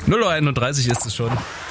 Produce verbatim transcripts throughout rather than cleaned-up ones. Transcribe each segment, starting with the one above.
null Uhr einunddreißig ist es schon.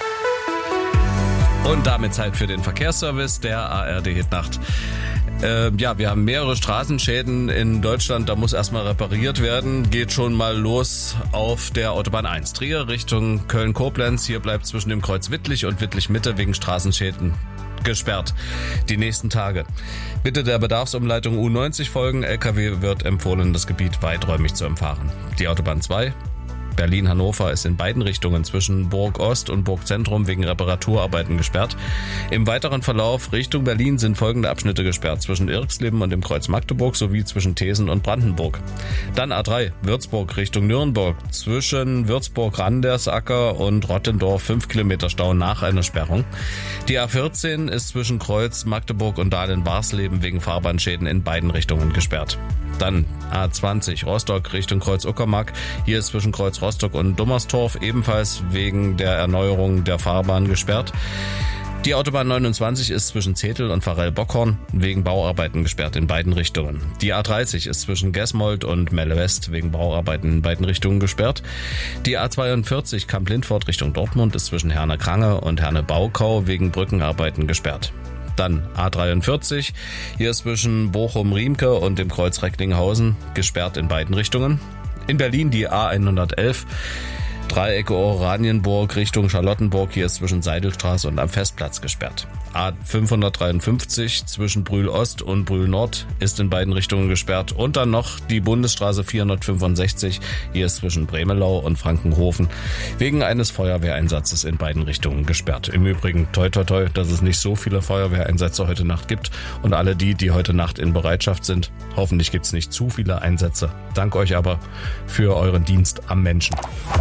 Und damit Zeit für den Verkehrsservice der A R D-Hitnacht. Äh, ja, wir haben mehrere Straßenschäden in Deutschland, da muss erstmal repariert werden. Geht schon mal los auf der Autobahn eins Trier Richtung Köln-Koblenz. Hier bleibt zwischen dem Kreuz Wittlich und Wittlich-Mitte wegen Straßenschäden gesperrt die nächsten Tage. Bitte der Bedarfsumleitung U neunzig folgen. L K W wird empfohlen, das Gebiet weiträumig zu umfahren. Die Autobahn zwei Berlin-Hannover ist in beiden Richtungen zwischen Burg Ost und Burg Zentrum wegen Reparaturarbeiten gesperrt. Im weiteren Verlauf Richtung Berlin sind folgende Abschnitte gesperrt: zwischen Irxleben und dem Kreuz Magdeburg sowie zwischen Thesen und Brandenburg. Dann A drei Würzburg Richtung Nürnberg zwischen Würzburg-Randersacker und Rottendorf fünf Kilometer Stau nach einer Sperrung. Die A vierzehn ist zwischen Kreuz Magdeburg und Dahlen-Warsleben wegen Fahrbahnschäden in beiden Richtungen gesperrt. Dann A zwanzig Rostock Richtung Kreuz Uckermark. Hier ist zwischen Kreuz Rostock und Dummerstorf ebenfalls wegen der Erneuerung der Fahrbahn gesperrt. Die Autobahn neunundzwanzig ist zwischen Zetel und Pfarrell-Bockhorn wegen Bauarbeiten gesperrt in beiden Richtungen. Die A dreißig ist zwischen Gesmold und Melle West wegen Bauarbeiten in beiden Richtungen gesperrt. Die A zweiundvierzig Kamp-Lindfort Richtung Dortmund ist zwischen Herne-Krange und Herne-Baukau wegen Brückenarbeiten gesperrt. Dann A dreiundvierzig, hier ist zwischen Bochum-Riemke und dem Kreuz Recklinghausen gesperrt in beiden Richtungen. In Berlin die A hundertelf, Dreiecke Oranienburg Richtung Charlottenburg, hier ist zwischen Seidelstraße und am Festplatz gesperrt. A fünfhundertdreiundfünfzig zwischen Brühl Ost und Brühl Nord ist in beiden Richtungen gesperrt. Und dann noch die Bundesstraße vierhundertfünfundsechzig, hier ist zwischen Bremelau und Frankenhofen wegen eines Feuerwehreinsatzes in beiden Richtungen gesperrt. Im Übrigen toi toi toi, dass es nicht so viele Feuerwehreinsätze heute Nacht gibt. Und alle die, die heute Nacht in Bereitschaft sind, hoffentlich gibt es nicht zu viele Einsätze. Danke euch aber für euren Dienst am Menschen.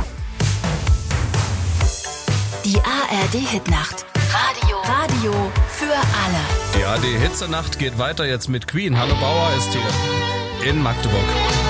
Die A R D-Hitnacht. Radio. Radio für alle. Die A R D-Hitzenacht geht weiter jetzt mit Queen. Hanno Bauer ist hier in Magdeburg.